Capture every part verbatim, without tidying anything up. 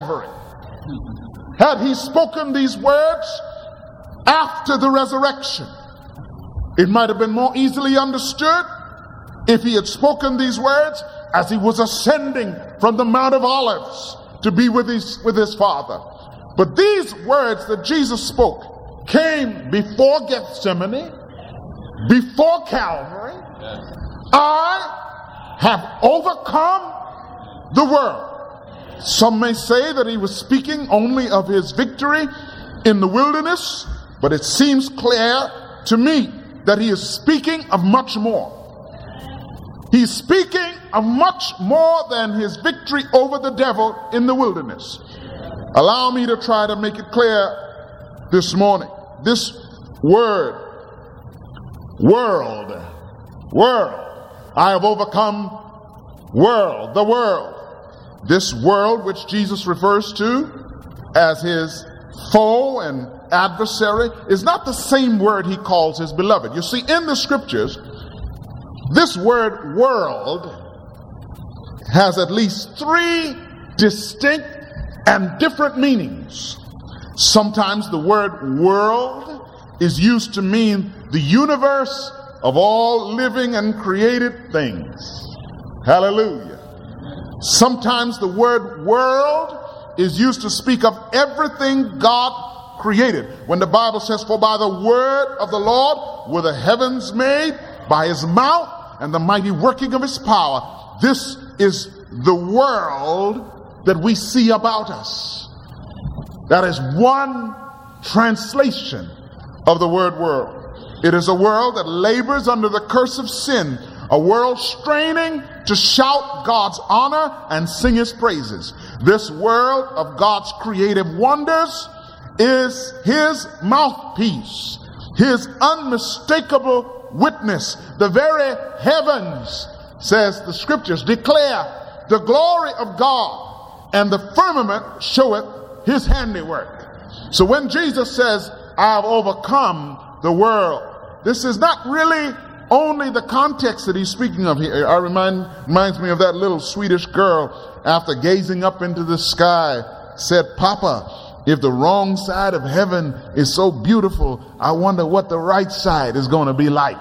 Had he spoken these words after the resurrection, it might have been more easily understood if he had spoken these words as he was ascending from the Mount of Olives to be with his, with his Father. But these words that Jesus spoke came before Gethsemane, before Calvary. I have overcome the world. Some may say that he was speaking only of his victory in the wilderness, but it seems clear to me that he is speaking of much more. He's speaking of much more than his victory over the devil in the wilderness. Allow me to try to make it clear this morning. This word, world, world, I have overcome world, the world. This world which Jesus refers to as his foe and adversary is not the same word he calls his beloved. You see, in the scriptures, this word world has at least three distinct and different meanings. Sometimes the word world is used to mean the universe of all living and created things. Hallelujah. Sometimes the word world is used to speak of everything God created. When the Bible says, for by the word of the Lord were the heavens made, by his mouth and the mighty working of his power. This is the world that we see about us. That is one translation of the word world. It is a world that labors under the curse of sin, a world straining to shout God's honor and sing his praises. This world of God's creative wonders is his mouthpiece, his unmistakable witness. The very heavens, says the scriptures, declare the glory of God, and the firmament showeth his handiwork. So when Jesus says, I have overcome the world, this is not really only the context that he's speaking of here. I remind, reminds me of that little Swedish girl, after gazing up into the sky, said, Papa, if the wrong side of heaven is so beautiful, I wonder what the right side is going to be like.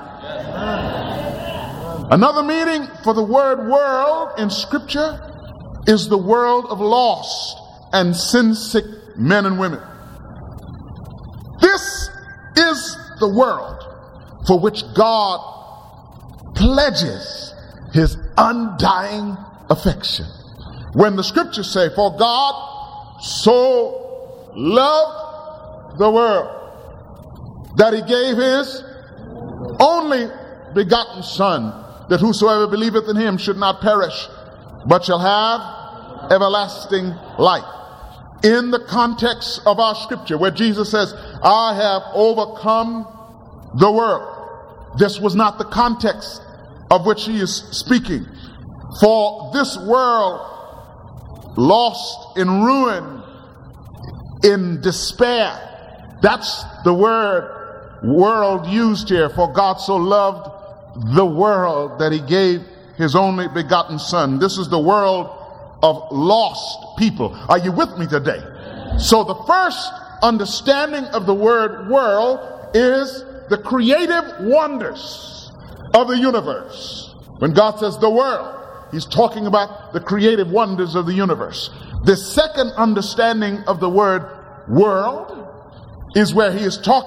Another meaning for the word world in scripture is the world of lost and sin-sick men and women. This is the world for which God pledges his undying affection. When the scriptures say, for God so loved the world that he gave his only begotten Son, that whosoever believeth in him should not perish, but shall have everlasting life. In the context of our scripture, where Jesus says, I have overcome the world, this was not the context of which he is speaking. For this world, lost in ruin, in despair, that's the word world used here. For God so loved the world that he gave his only begotten Son. This is the world of lost people. Are you with me today? So the first understanding of the word world is the creative wonders of the universe. When God says the world, he's talking about the creative wonders of the universe. The second understanding of the word world is where he is talking